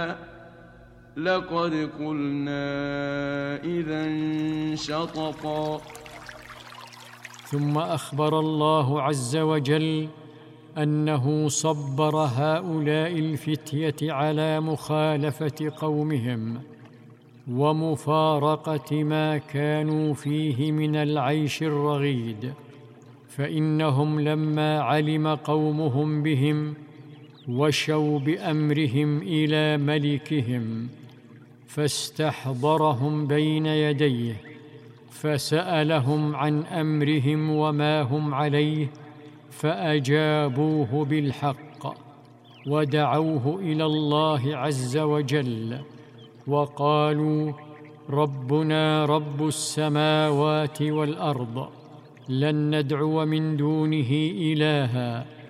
لقد قلنا إذا شططا. ثم أخبر الله عز وجل أنه صبر هؤلاء الفتية على مخالفة قومهم ومفارقة ما كانوا فيه من العيش الرغيد، فإنهم لما علم قومهم بهم وشوا بأمرهم إلى ملكهم فاستحضرهم بين يديه فسألهم عن أمرهم وما هم عليه، فأجابوه بالحق ودعوه إلى الله عز وجل وقالوا: ربنا رب السماوات والأرض، لن ندعو من دونه إلها